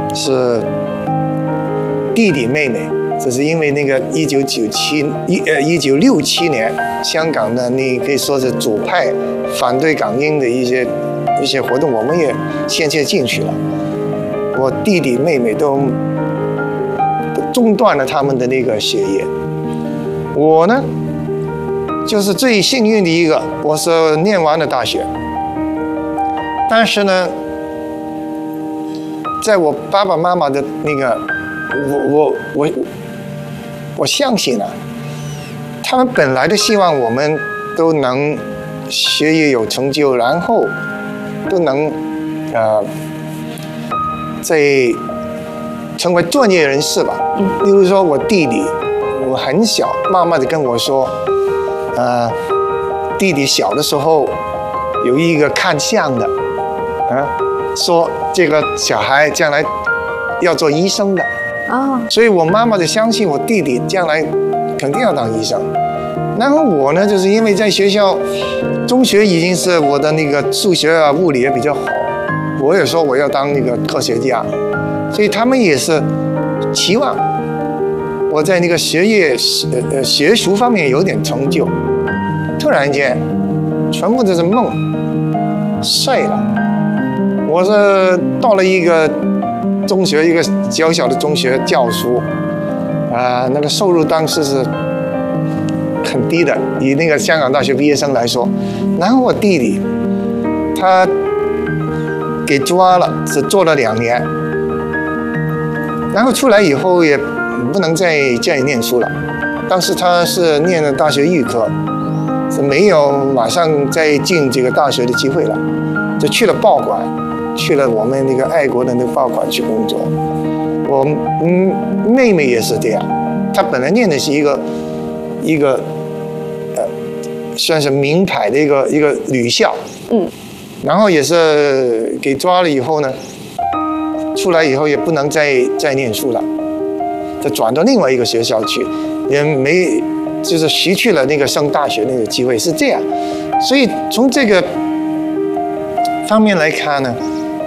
是弟弟妹妹，这是因为那个1967年香港的你可以说是左派反对港英的一些活动，我们也先切进去了。我弟弟妹妹都中断了他们的那个学业。我呢，就是最幸运的一个，我是念完了大学，但是呢，在我爸爸妈妈的那个，我相信啊，他们本来的希望我们都能学业有成就，然后都能在成为专业人士吧。例如说我弟弟，我很小，妈妈就跟我说，弟弟小的时候有一个看相的，说这个小孩将来要做医生的。所以我妈妈就相信我弟弟将来肯定要当医生。然后我呢，就是因为在学校中学已经是我的那个数学啊、物理也比较好，我也说我要当那个科学家，所以他们也是期望我在那个学术方面有点成就。突然间，全部都是梦碎了。我是到了一个中学，一个小小的中学教书，那个收入当时是很低的，以那个香港大学毕业生来说。然后我弟弟他给抓了，只做了2年，然后出来以后也不能再念书了。当时他是念的大学预科，是没有马上再进这个大学的机会了，就去了报馆，去了我们那个爱国的那个报馆去工作。我妹妹也是这样，她本来念的是一个算是名牌的一个女校，然后也是给抓了以后呢，出来以后也不能再念书了，就转到另外一个学校去，也没就是失去了那个上大学那个机会，是这样。所以从这个方面来看呢，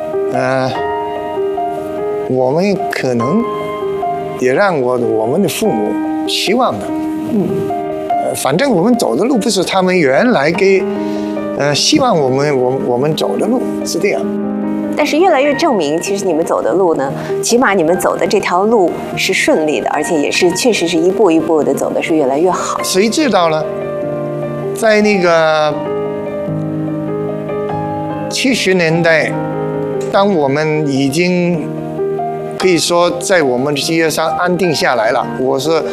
我们可能也让我们的父母希望的，反正我们走的路不是他们原来给希望我们走的路，是这样。 但是越来越证明，其实你们走的路呢，起码你们走的这条路是顺利的，而且也是确实是一步一步的走的是越来越好。 谁知道呢？在那个70年代，当我们已经可以说在我们的事业上安定下来了，我是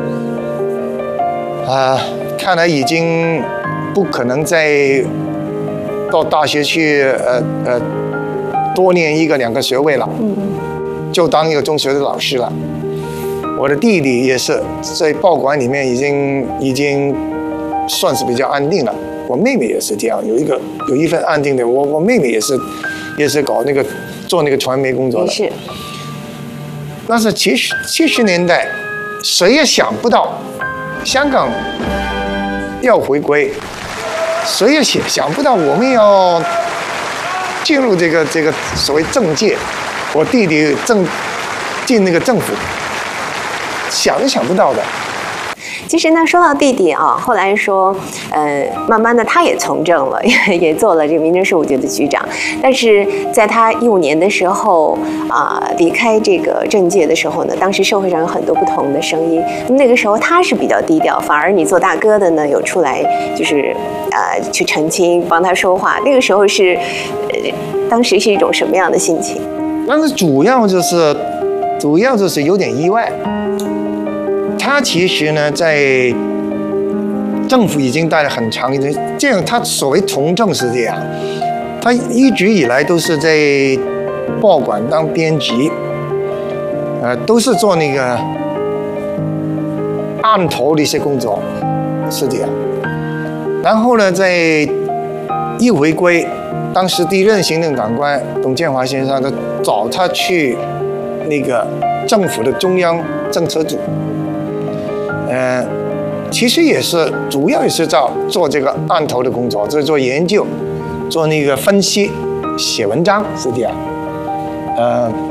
看来已经不可能再到大学去多念1个2个学位了，就当一个中学的老师了。我的弟弟也是在报馆里面已经算是比较安定了。我妹妹也是这样，有一份安定的。我妹妹也是搞那个做那个传媒工作的。 是。 但是70年代，谁也想不到香港要回归，谁也想不到我们要进入这个所谓政界。我弟弟进那个政府，想都想不到的。 其实呢，说到弟弟啊，后来说，慢慢的他也从政了，也做了这个民政事务局的局长。但是在他15年的时候离开这个政界的时候呢，当时社会上有很多不同的声音。那个时候他是比较低调，反而你做大哥的呢，有出来就是去澄清，帮他说话。那个时候是当时是一种什么样的心情？ 但是主要就是有点意外。他其实呢，在政府已经待了很长一段，这样他所谓从政是这样，他一直以来都是在报馆当编辑，都是做那个案头的一些工作，是这样。然后呢，在一回归，当时第一任行政长官董建华先生就找他去那个政府的中央政策组。其实也是主要也是做这个案头的工作，就是做研究，做那个分析，写文章是这样。